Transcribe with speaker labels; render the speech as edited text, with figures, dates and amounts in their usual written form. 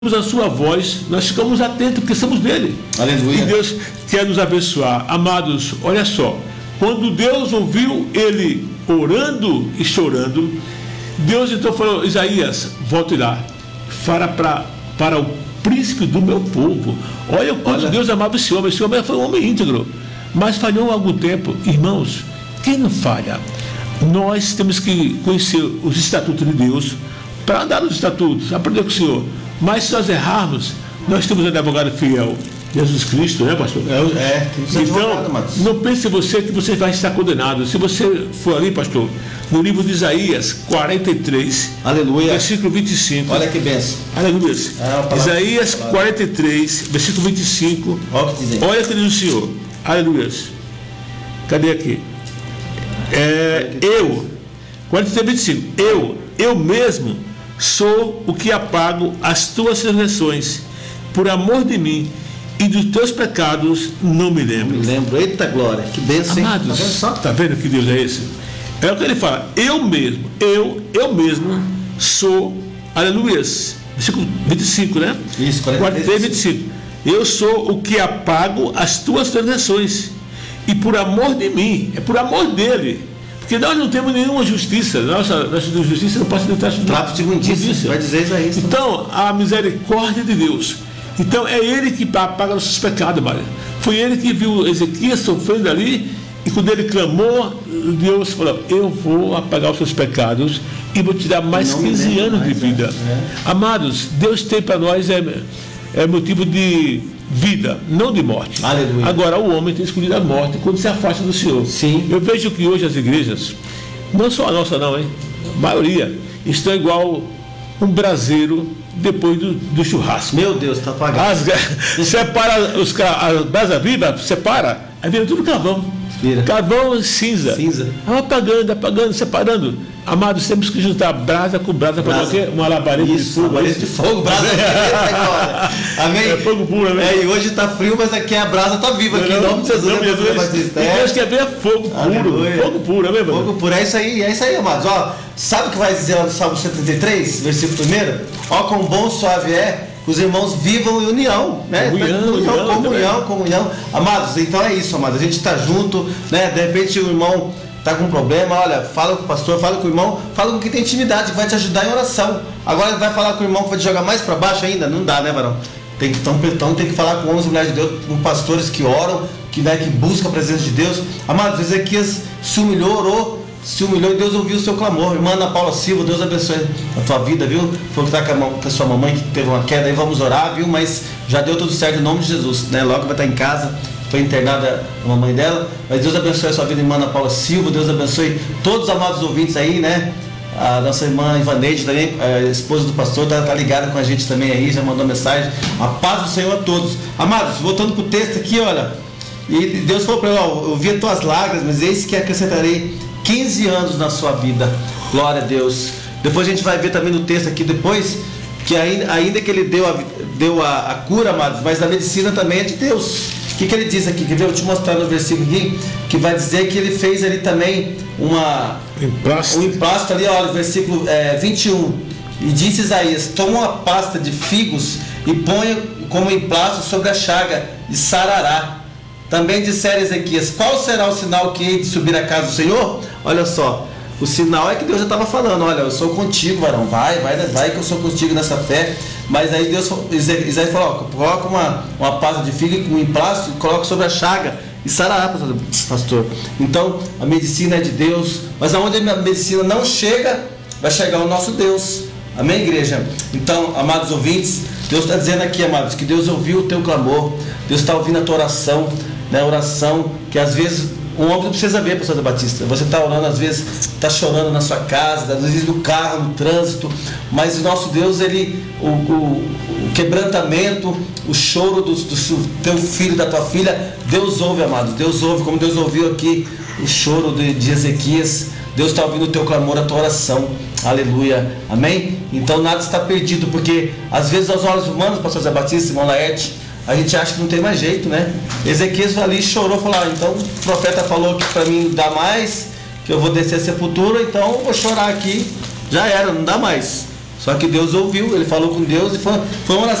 Speaker 1: a sua voz, nós ficamos atentos, porque somos dele.
Speaker 2: Aleluia.
Speaker 1: E Deus quer nos abençoar. Amados, olha só, quando Deus ouviu ele orando e chorando, Deus então falou: Isaías, volte lá, fala para o príncipe do meu povo. Olha o quanto Deus amava esse homem foi um homem íntegro, mas falhou há algum tempo. Irmãos, quem não falha? Nós temos que conhecer os estatutos de Deus, para andar nos estatutos, aprender com o Senhor. Mas se nós errarmos, nós temos um advogado fiel, Jesus Cristo, né, pastor? Então, não pense você que você vai estar condenado. Se você for ali, pastor, no livro de Isaías 43,
Speaker 2: aleluia,
Speaker 1: versículo 25.
Speaker 2: Olha que benção.
Speaker 1: Aleluia. Isaías 43, versículo 25. Olha o que diz o Senhor. Aleluia. Cadê aqui? 43, 25. Eu mesmo sou o que apago as tuas transgressões, por amor de mim, e dos teus pecados não me lembro.
Speaker 2: Não me lembro. Eita glória, que bênção.
Speaker 1: Amados, está vendo que Deus é esse? É o que ele fala: eu mesmo sou, aleluia, versículo 25, né?
Speaker 2: Isso,
Speaker 1: 43, 25. Eu sou o que apago as tuas transgressões, e por amor de mim, é por amor dele. Porque nós não temos nenhuma justiça. Nossa justiça não pode ser
Speaker 2: trapo de imundícia. Vai dizer isso aí.
Speaker 1: Então, a misericórdia de Deus. Então, é Ele que apaga nossos pecados, Maria. Foi Ele que viu Ezequias sofrendo ali, e quando ele clamou, Deus falou: eu vou apagar os seus pecados e vou te dar mais 15 anos de vida. Amados, Deus tem para nós é motivo de vida, não de morte.
Speaker 2: Aleluia.
Speaker 1: Agora, o homem tem escolhido a morte quando se afasta do Senhor.
Speaker 2: Sim.
Speaker 1: Eu vejo que hoje as igrejas, não só a nossa não, a maioria, estão igual um braseiro depois do churrasco.
Speaker 2: Meu Deus, está apagado.
Speaker 1: Separa as brasas vivas, separa, aí vira tudo carvão. Carvão cinza. Apagando, separando. Amados, temos que juntar brasa com brasa para fazer uma labareda de fogo.
Speaker 2: Labareda de fogo, brasa agora. Amém?
Speaker 1: É fogo puro, amém?
Speaker 2: E hoje está frio, mas aqui a brasa está viva. Aqui em nome de Jesus.
Speaker 1: E Deus quer ver fogo puro. Fogo puro, amém, mano?
Speaker 2: Fogo puro, é isso aí, amados. Ó, sabe o que vai dizer lá no Salmo 73, versículo 1? Ó, quão bom suave é que os irmãos vivam em união, né? Comunhão. Amados, então é isso, amados. A gente está junto, né? De repente o irmão está com um problema, olha, fala com o pastor, fala com o irmão, fala com quem tem intimidade, que vai te ajudar em oração. Agora vai falar com o irmão que vai te jogar mais para baixo ainda? Não dá, né, varão? Tem que falar com homens e mulheres de Deus, com pastores que oram, que buscam a presença de Deus. Amados, Ezequias se humilhou, orou, e Deus ouviu o seu clamor. Irmã Ana Paula Silva, Deus abençoe a tua vida, viu? Foi que está com a sua mamãe que teve uma queda aí, vamos orar, viu? Mas já deu tudo certo em nome de Jesus, né? Logo vai estar em casa, foi internada a mamãe dela, mas Deus abençoe a sua vida, irmã Ana Paula Silva, Deus abençoe todos os amados ouvintes aí, né? A nossa irmã Ivaneide também, a esposa do pastor, tá ligada com a gente também aí, já mandou mensagem. A paz do Senhor a todos. Amados, voltando pro texto aqui, olha, e Deus falou para ele: eu vi as tuas lágrimas, mas eis que acrescentarei 15 anos na sua vida. Glória a Deus. Depois a gente vai ver também no texto aqui depois, que ainda que ele deu a cura, amados, mas a medicina também é de Deus. O que ele diz aqui? Quer ver? Eu vou te mostrar no versículo aqui, que vai dizer que ele fez ali também um emplasto ali, olha, versículo 21. E disse Isaías: toma uma pasta de figos e ponha como emplasto sobre a chaga e sarará. Também disseram Ezequias: qual será o sinal que hei de subir à casa do Senhor? Olha só, o sinal é que Deus já estava falando: olha, eu sou contigo, varão, vai que eu sou contigo nessa fé. Mas aí Isaías falou: coloca uma pasta de figo com um emplasto e coloca sobre a chaga e sarará, pastor. Então a medicina é de Deus, mas aonde a medicina não chega, vai chegar o nosso Deus. Amém, igreja? Então, amados ouvintes, Deus está dizendo aqui, amados, que Deus ouviu o teu clamor, Deus está ouvindo a tua oração, né? Oração que às vezes um homem não precisa ver, pastor Batista. Você está orando, às vezes está chorando na sua casa, às vezes no carro, no trânsito, mas o nosso Deus, o quebrantamento, o choro do teu filho, da tua filha, Deus ouve, amado. Deus ouve, como Deus ouviu aqui o choro de Ezequias. Deus está ouvindo o teu clamor, a tua oração. Aleluia, amém? Então nada está perdido, porque às vezes aos olhos humanos, pastor Zé Batista, irmão Laerte, a gente acha que não tem mais jeito, né? Ezequias ali chorou, falou: então o profeta falou que para mim não dá mais, que eu vou descer a sepultura, então eu vou chorar aqui, já era, não dá mais. Só que Deus ouviu, ele falou com Deus e foi uma oração